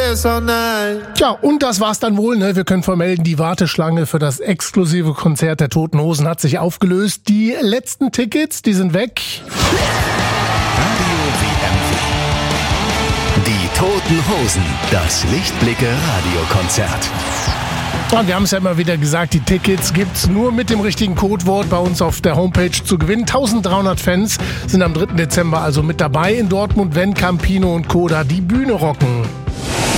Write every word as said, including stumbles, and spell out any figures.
yes or nein. Tja, und das war's dann wohl, ne? Wir können vermelden, die Warteschlange für das exklusive Konzert der Toten Hosen hat sich aufgelöst. Die letzten Tickets, die sind weg. Radio W M W. Die Toten Hosen, das Lichtblicke-Radiokonzert. Und wir haben es ja immer wieder gesagt, die Tickets gibt's nur mit dem richtigen Codewort bei uns auf der Homepage zu gewinnen. eintausenddreihundert Fans sind am dritten Dezember also mit dabei in Dortmund, wenn Campino und Co. da die Bühne rocken.